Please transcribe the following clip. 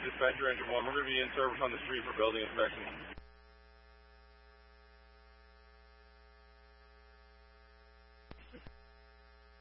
dispatcher engine 1. We're going to be in service on the street for building inspection.